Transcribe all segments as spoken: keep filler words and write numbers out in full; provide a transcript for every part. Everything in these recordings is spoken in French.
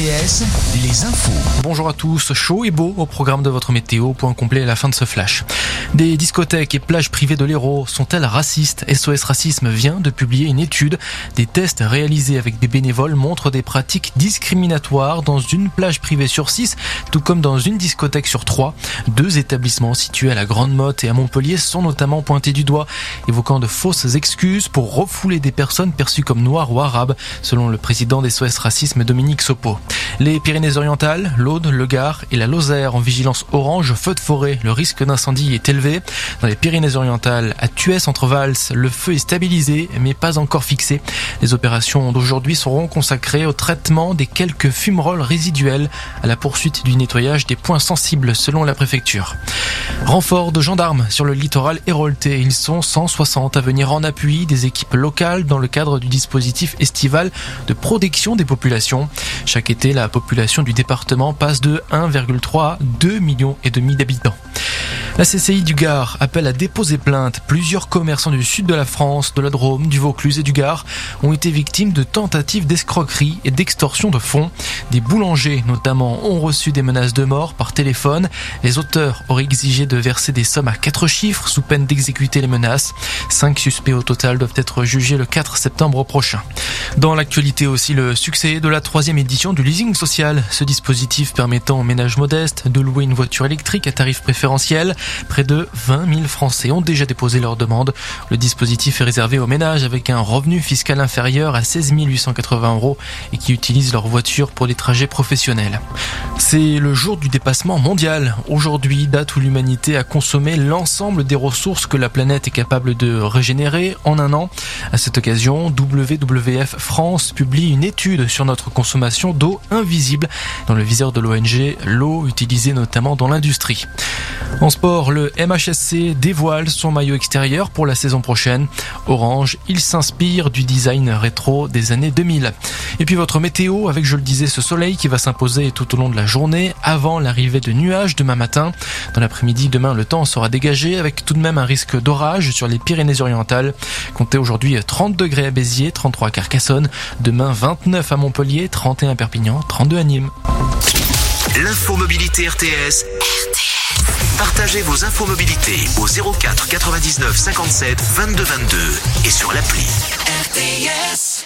T S, les infos. Bonjour à tous, chaud et beau au programme de votre météo, point complet à la fin de ce flash. Des discothèques et plages privées de l'Hérault sont-elles racistes ? S O S Racisme vient de publier une étude. Des tests réalisés avec des bénévoles montrent des pratiques discriminatoires dans une plage privée sur six, tout comme dans une discothèque sur trois. Deux établissements situés à la Grande Motte et à Montpellier sont notamment pointés du doigt, évoquant de fausses excuses pour refouler des personnes perçues comme noires ou arabes, selon le président d'S O S Racisme Dominique Sopo. Les Pyrénées-Orientales, l'Aude, le Gard et la Lozère en vigilance orange feu de forêt. Le risque d'incendie est élevé. Dans les Pyrénées-Orientales, à Thuès entre Vals, le feu est stabilisé mais pas encore fixé. Les opérations d'aujourd'hui seront consacrées au traitement des quelques fumerolles résiduelles, à la poursuite du nettoyage des points sensibles selon la préfecture. Renfort de gendarmes sur le littoral héroltais. Ils sont cent soixante à venir en appui des équipes locales dans le cadre du dispositif estival de protection des populations. Chaque été, la population du département passe de un virgule trois à deux millions et demi d'habitants. La C C I du Gard appelle à déposer plainte. Plusieurs commerçants du sud de la France, de la Drôme, du Vaucluse et du Gard ont été victimes de tentatives d'escroquerie et d'extorsion de fonds. Des boulangers, notamment, ont reçu des menaces de mort par téléphone. Les auteurs auraient exigé de verser des sommes à quatre chiffres sous peine d'exécuter les menaces. Cinq suspects au total doivent être jugés le quatre septembre prochain. Dans l'actualité aussi, le succès de la troisième édition du leasing social. Ce dispositif permettant aux ménages modestes de louer une voiture électrique à tarif préférentiel. Près de vingt mille Français ont déjà déposé leur demande. Le dispositif est réservé aux ménages avec un revenu fiscal inférieur à seize mille huit cent quatre-vingts euros et qui utilisent leur voiture pour des trajets professionnels. C'est le jour du dépassement mondial. Aujourd'hui, date où l'humanité a consommé l'ensemble des ressources que la planète est capable de régénérer en un an. À cette occasion, W W F France publie une étude sur notre consommation d'eau invisible dans le viseur de l'O N G, l'eau utilisée notamment dans l'industrie. En sport, le M H S C dévoile son maillot extérieur pour la saison prochaine. Orange, il s'inspire du design rétro des années deux mille. Et puis votre météo, avec, je le disais, ce soleil qui va s'imposer tout au long de la journée avant l'arrivée de nuages demain matin. Dans l'après-midi, demain, le temps sera dégagé avec tout de même un risque d'orage sur les Pyrénées-Orientales. Comptez aujourd'hui trente degrés à Béziers, trente-trois à Carcassonne. Demain, vingt-neuf à Montpellier, trente et un à Perpignan, trente-deux à Nîmes. L'info mobilité R T S. Partagez vos infos mobilité au zéro quatre quatre-vingt-dix-neuf cinquante-sept vingt-deux vingt-deux et sur l'appli R T S.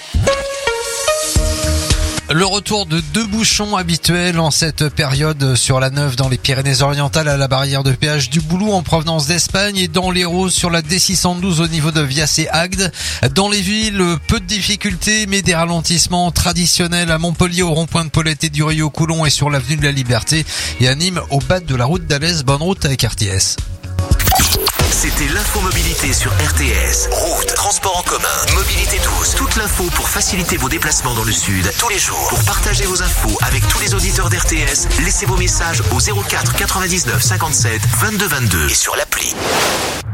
Le retour de deux bouchons habituels en cette période sur la neuf dans les Pyrénées-Orientales à la barrière de péage du Boulou en provenance d'Espagne et dans l'Hérault sur la D six cent douze au niveau de Vias et Agde. Dans les villes, peu de difficultés mais des ralentissements traditionnels à Montpellier au rond-point de Paulette et du Rio Coulon et sur l'avenue de la Liberté et à Nîmes au bas de la route d'Alès. Bonne route avec R T S. C'était l'infomobilité sur R T S. Route, transport en commun, mobilité douce. Toute l'info pour faciliter vos déplacements dans le sud tous les jours. Pour partager vos infos avec tous les auditeurs d'R T S, laissez vos messages au zéro quatre quatre-vingt-dix-neuf cinquante-sept vingt-deux vingt-deux et sur l'appli.